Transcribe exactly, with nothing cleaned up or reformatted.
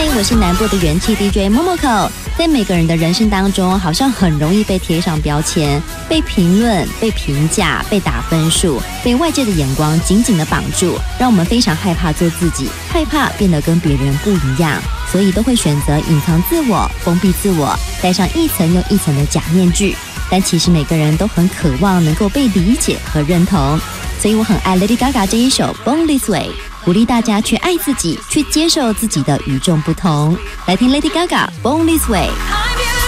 我是南部的元气 D J Momoko。在每个人的人生当中，好像很容易被贴上标签，被评论、被评价、被打分数，被外界的眼光紧紧的绑住，让我们非常害怕做自己，害怕变得跟别人不一样，所以都会选择隐藏自我、封闭自我，戴上一层又一层的假面具。但其实每个人都很渴望能够被理解和认同，所以我很爱 Lady Gaga 这一首 Born This Way， 鼓励大家去爱自己，去接受自己的与众不同。来听 Lady Gaga Born This Way。